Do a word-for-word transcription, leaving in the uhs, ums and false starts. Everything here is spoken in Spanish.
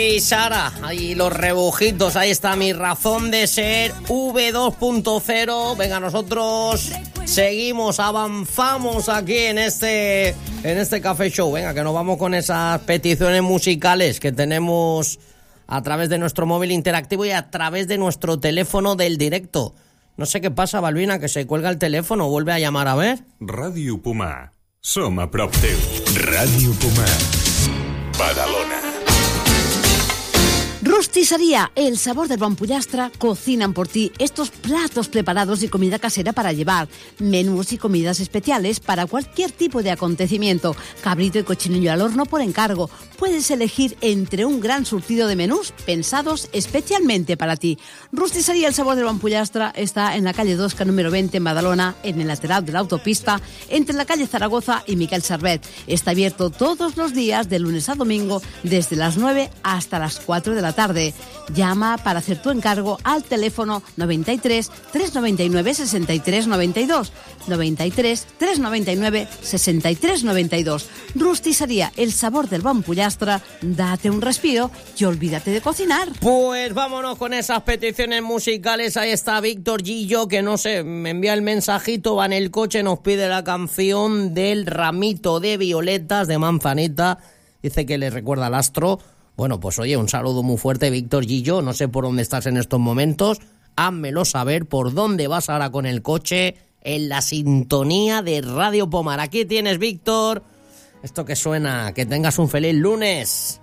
Y Sara, ahí los rebujitos, ahí está mi razón de ser, V dos punto cero. Venga, nosotros seguimos, avanzamos aquí en este, en este Café Show. Venga, que nos vamos con esas peticiones musicales que tenemos a través de nuestro móvil interactivo y a través de nuestro teléfono del directo. No sé qué pasa, Balbina, que se cuelga el teléfono, vuelve a llamar a ver. Ràdio Pomar, som a prop teu. Ràdio Pomar, Badalona. Rosticería, el sabor del buen pollastre, cocinan por ti estos platos preparados y comida casera para llevar, menús y comidas especiales para cualquier tipo de acontecimiento, cabrito y cochinillo al horno por encargo. Puedes elegir entre un gran surtido de menús pensados especialmente para ti. Rosticería, el sabor del buen pollastre está en la calle Tosca número veinte en Badalona, en el lateral de la autopista, entre la calle Zaragoza y Miquel Servet. Está abierto todos los días de lunes a domingo desde las nueve hasta las cuatro de la tarde. Llama para hacer tu encargo al teléfono noventa y tres, trescientos noventa y nueve, sesenta y tres noventa y dos, noventa y tres, trescientos noventa y nueve, sesenta y tres noventa y dos. Rosticería, el sabor del bon pollastre. Date un respiro y olvídate de cocinar. Pues vámonos con esas peticiones musicales. Ahí está Víctor Gillo, que no sé, me envía el mensajito, va en el coche, nos pide la canción del ramito de violetas de Manzanita. Dice que le recuerda al astro. Bueno, pues oye, un saludo muy fuerte, Víctor Gillo. No sé por dónde estás en estos momentos. Házmelo saber por dónde vas ahora con el coche en la sintonía de Radio Pomar. Aquí tienes, Víctor. Esto que suena, que tengas un feliz lunes.